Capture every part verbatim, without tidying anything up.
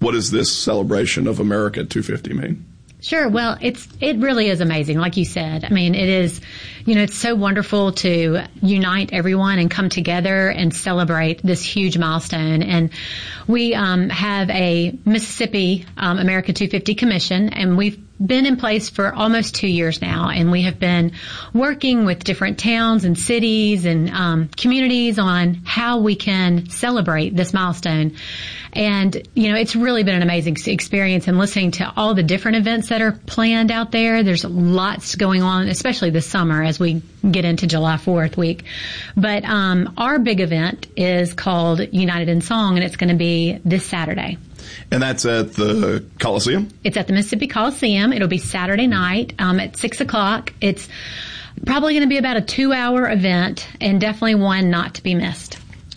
what does this celebration of America two fifty mean? Sure. Well, it's it really is amazing, like you said. I mean, it is, you know, it's so wonderful to unite everyone and come together and celebrate this huge milestone. And we um, have a Mississippi um, America two fifty Commission, and we've been in place for almost two years now, and we have been working with different towns and cities and um, communities on how we can celebrate this milestone. And, you know, it's really been an amazing experience, and listening to all the different events that are planned out there. There's lots going on, especially this summer as we get into July fourth week. But um, our big event is called United in Song, and it's going to be this Saturday. And that's at the Coliseum? It's at the Mississippi Coliseum. It'll be Saturday night um, at six o'clock. It's probably going to be about a two-hour event, and definitely one not to be missed.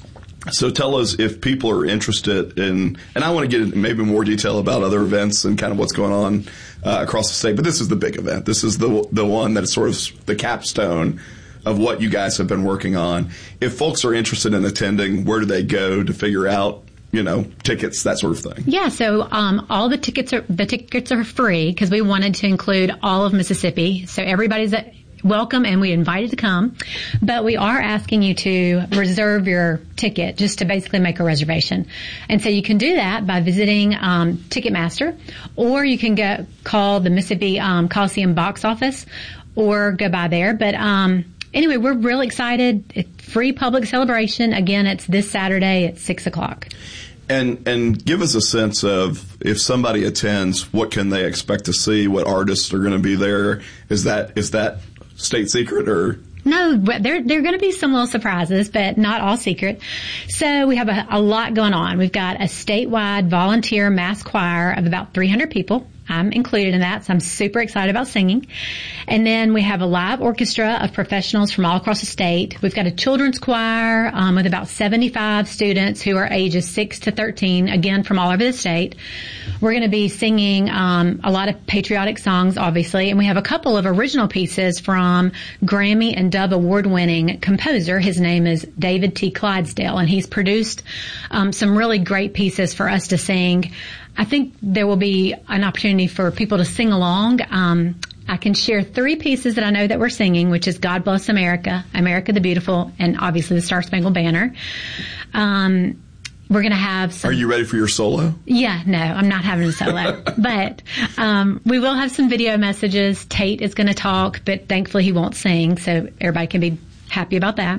So tell us if people are interested in, and I want to get into maybe more detail about other events and kind of what's going on uh, across the state, but this is the big event. This is the the one that is sort of the capstone of what you guys have been working on. If folks are interested in attending, where do they go to figure out, you know, tickets, that sort of thing? Yeah, so um, all the tickets are the tickets are free because we wanted to include all of Mississippi. So everybody's at, welcome, and we invited to come. But we are asking you to reserve your ticket, just to basically make a reservation. And so you can do that by visiting um, Ticketmaster, or you can go call the Mississippi um, Coliseum box office, or go by there. But um, anyway, we're really excited. It's free public celebration. Again, it's this Saturday at six o'clock. And and give us a sense of, if somebody attends, what can they expect to see? What artists are going to be there? Is that is that state secret, or? No, there there are going to be some little surprises, but not all secret. So we have a, a lot going on. We've got a statewide volunteer mass choir of about three hundred people. I'm included in that, so I'm super excited about singing. And then we have a live orchestra of professionals from all across the state. We've got a children's choir um, with about seventy-five students who are ages six to thirteen, again, from all over the state. We're going to be singing um, a lot of patriotic songs, obviously, and we have a couple of original pieces from Grammy and Dove award-winning composer. His name is David T. Clydesdale, and he's produced um, some really great pieces for us to sing. I think there will be an opportunity for people to sing along. Um, I can share three pieces that I know that we're singing, which is God Bless America, America the Beautiful, and obviously the Star Spangled Banner. Um, we're going to have some... Are you ready for your solo? Yeah, no, I'm not having a solo. But um, we will have some video messages. Tate is going to talk, but thankfully he won't sing, so everybody can be happy about that.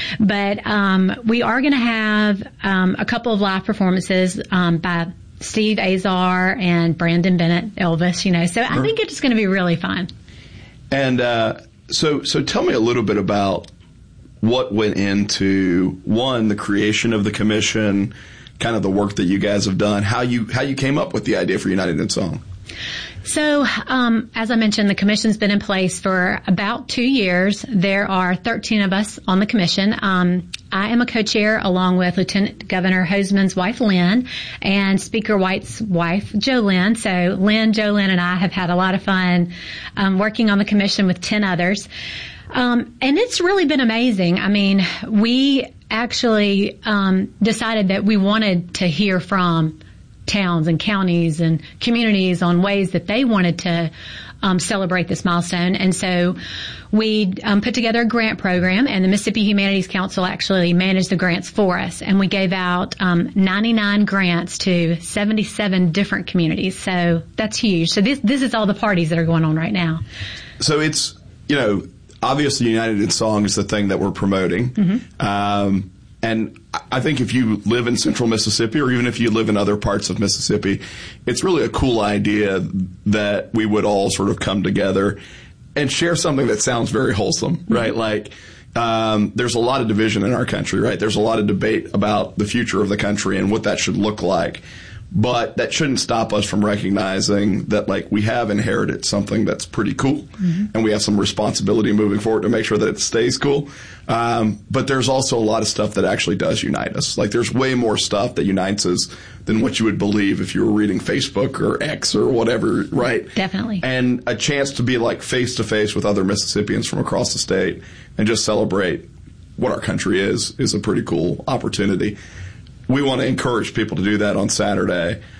But um, we are going to have um, a couple of live performances um, by Steve Azar and Brandon Bennett, Elvis, you know. So I think it's going to be really fun. And uh, so, so tell me a little bit about what went into, one, the creation of the commission, kind of the work that you guys have done, how you how you came up with the idea for United in Song. So, um, as I mentioned, the commission's been in place for about two years. There are thirteen of us on the commission. Um, I am a co-chair along with Lieutenant Governor Hoseman's wife, Lynn, and Speaker White's wife, Jo Lynn. So Lynn, Jo Lynn, and I have had a lot of fun um, working on the commission with ten others. Um, and it's really been amazing. I mean, we actually um, decided that we wanted to hear from towns and counties and communities on ways that they wanted to um, celebrate this milestone. And so we um, put together a grant program, and the Mississippi Humanities Council actually managed the grants for us. And we gave out um, ninety-nine grants to seventy-seven different communities. So that's huge. So this this is all the parties that are going on right now. So it's, you know, obviously United in Song is the thing that we're promoting. Mm-hmm. Um, and I think if you live in central Mississippi, or even if you live in other parts of Mississippi, it's really a cool idea that we would all sort of come together and share something that sounds very wholesome, right? Mm-hmm. Like, um, there's a lot of division in our country, right? There's a lot of debate about the future of the country and what that should look like. But that shouldn't stop us from recognizing that, like, we have inherited something that's pretty cool, mm-hmm. and we have some responsibility moving forward to make sure that it stays cool. Um, but there's also a lot of stuff that actually does unite us. Like, there's way more stuff that unites us than what you would believe if you were reading Facebook or X or whatever, right? Definitely. And a chance to be, like, face-to-face with other Mississippians from across the state and just celebrate what our country is is a pretty cool opportunity. We want to encourage people to do that on Saturday.